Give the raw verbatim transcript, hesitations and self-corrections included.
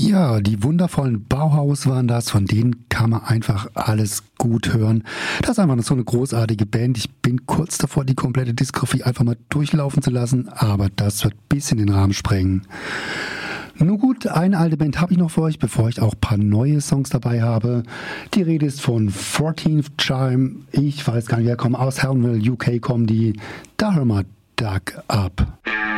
Ja, die wundervollen Bauhaus waren das, von denen kann man einfach alles gut hören. Das ist einfach so eine großartige Band. Ich bin kurz davor, die komplette Diskografie einfach mal durchlaufen zu lassen, aber das wird bis in den Rahmen sprengen. Nun gut, eine alte Band habe ich noch für euch, bevor ich auch ein paar neue Songs dabei habe. Die Rede ist von fourteenth Chime. Ich weiß gar nicht, wer kommt. Aus Helmville, U K kommen die. Da hören wir Duck Up.